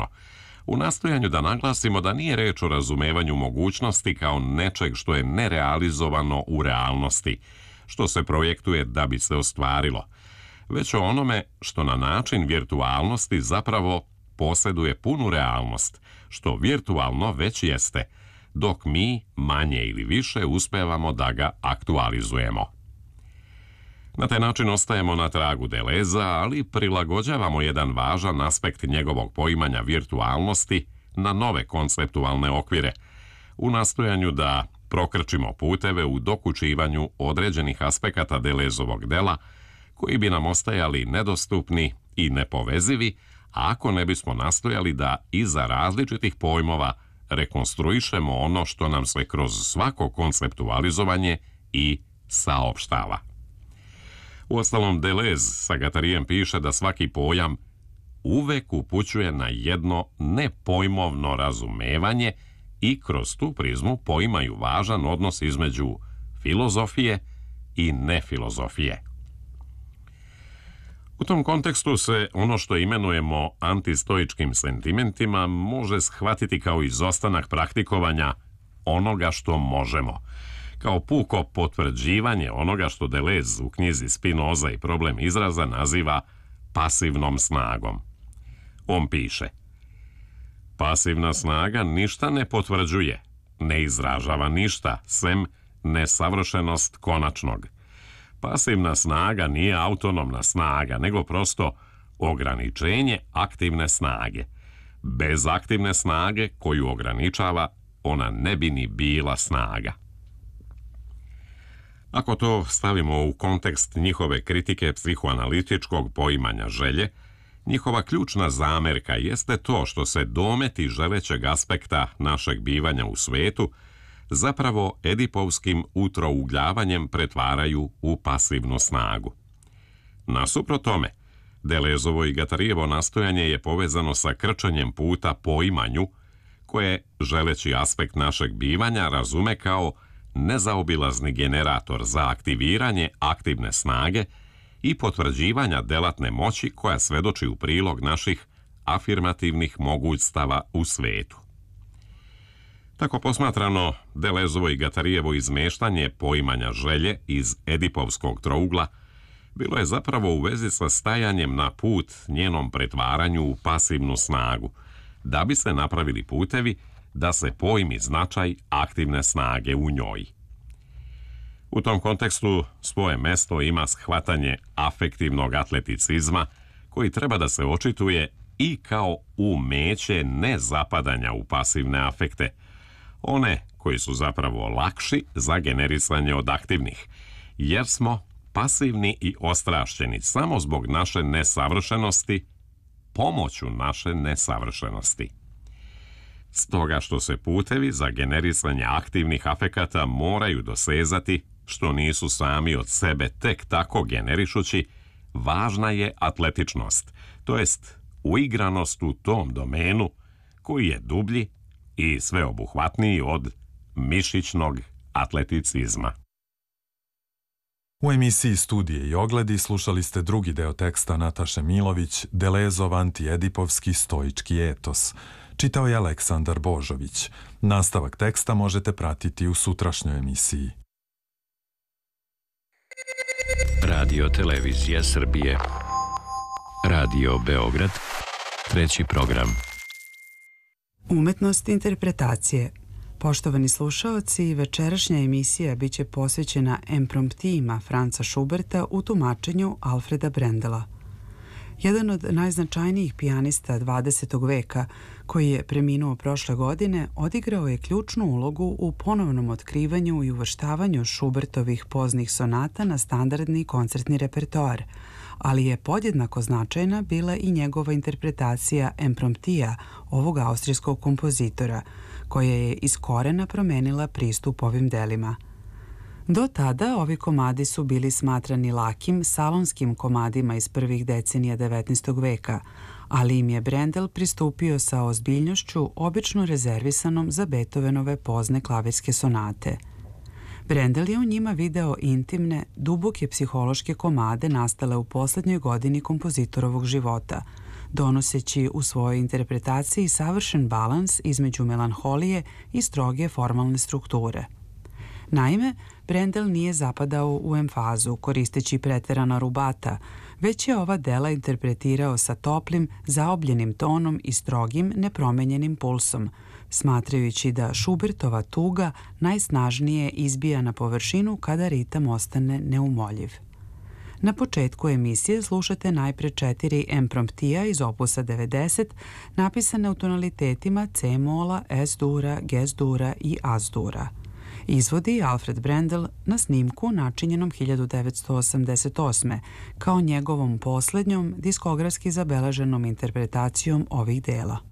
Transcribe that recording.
važno, u nastojanju da naglasimo da nije reč o razumevanju mogućnosti kao nečeg što je nerealizovano u realnosti, što se projektuje da bi se ostvarilo, već o onome što na način virtualnosti zapravo posjeduje punu realnost, što virtualno već jeste, dok mi manje ili više uspevamo da ga aktualizujemo. Na taj način ostajemo na tragu Deleza, ali prilagođavamo jedan važan aspekt njegovog poimanja virtualnosti na nove konceptualne okvire, u nastojanju da prokrčimo puteve u dokučivanju određenih aspekata Delezovog dela, koji bi nam ostajali nedostupni i nepovezivi, ako ne bismo nastojali da iza različitih pojmova rekonstruišemo ono što nam se kroz svako konceptualizovanje i saopštava. Uostalom, Deleuze sa Guattarijem piše da svaki pojam uvek upućuje na jedno nepojmovno razumevanje i kroz tu prizmu poimaju važan odnos između filozofije i nefilozofije. U tom kontekstu se ono što imenujemo antistoičkim sentimentima može shvatiti kao izostanak praktikovanja onoga što možemo, kao puko potvrđivanje onoga što Deleuze u knjizi Spinoza i problem izraza naziva pasivnom snagom. On piše: pasivna snaga ništa ne potvrđuje, ne izražava ništa, sem nesavršenost konačnog. Pasivna snaga nije autonomna snaga, nego prosto ograničenje aktivne snage. Bez aktivne snage koju ograničava, ona ne bi ni bila snaga. Ako to stavimo u kontekst njihove kritike psihoanalitičkog poimanja želje, njihova ključna zamerka jeste to što se dometi želećeg aspekta našeg bivanja u svetu zapravo edipovskim utrougljavanjem pretvaraju u pasivnu snagu. Nasuprot tome, Deleuzovo i Guattarijevo nastojanje je povezano sa krčenjem puta poimanju, koje želeći aspekt našeg bivanja razume kao nezaobilazni generator za aktiviranje aktivne snage i potvrđivanja delatne moći koja svedoči u prilog naših afirmativnih mogućstava u svetu. Tako posmatrano, Deleuzovo i Guattarijevo izmeštanje poimanja želje iz edipovskog trougla bilo je zapravo u vezi sa stajanjem na put njenom pretvaranju u pasivnu snagu, da bi se napravili putevi da se pojmi značaj aktivne snage u njoj. U tom kontekstu svoje mesto ima shvatanje afektivnog atleticizma, koji treba da se očituje i kao umeće nezapadanja u pasivne afekte, one koji su zapravo lakši za generisanje od aktivnih, jer smo pasivni i ostrašćeni samo zbog naše nesavršenosti, pomoću naše nesavršenosti. Stoga što se putevi za generisanje aktivnih afekata moraju dosezati, što nisu sami od sebe tek tako generišući, važna je atletičnost, to jest uigranost u tom domenu koji je dublji i sveobuhvatniji od mišićnog atleticizma. U emisiji Studije i ogledi slušali ste drugi deo teksta Nataše Milović, Delezov antiedipovski stoički etos. Čitao je Aleksandar Božović. Nastavak teksta možete pratiti u sutrašnjoj emisiji. Radio Televizija Srbije. Radio Beograd. Treći program. Umetnost interpretacije. Poštovani slušaoci, večerašnja emisija biće posvećena impromptijima Franza Schuberta u tumačenju Alfreda Brendela. Jedan od najznačajnijih pijanista 20. veka, koji je preminuo prošle godine, odigrao je ključnu ulogu u ponovnom otkrivanju i uvrštavanju Schubertovih poznih sonata na standardni koncertni repertoar, ali je podjednako značajna bila i njegova interpretacija impromptija ovog austrijskog kompozitora, koja je iz korena promenila pristup ovim delima. Do tada ovi komadi su bili smatrani lakim, salonskim komadima iz prvih decenija 19. veka, ali im je Brendel pristupio sa ozbiljnošću obično rezervisanom za Beethovenove pozne klavirske sonate. Brendel je u njima video intimne, duboke psihološke komade nastale u poslednjoj godini kompozitorovog života, donoseći u svojoj interpretaciji savršen balans između melanholije i stroge formalne strukture. Naime, Brendel nije zapadao u emfazu koristeći preterana rubata, već je ova dela interpretirao sa toplim, zaobljenim tonom i strogim, nepromenjenim pulsom, smatrajući da Schubertova tuga najsnažnije izbija na površinu kada ritam ostane neumoljiv. Na početku emisije slušate najpre 4 empromptija iz opusa 90, napisane u tonalitetima C-mola, S-dura, Ges-dura i As-dura. Izvodi Alfred Brendel na snimku načinjenom 1988. kao njegovom poslednjom diskografski zabeleženom interpretacijom ovih dela.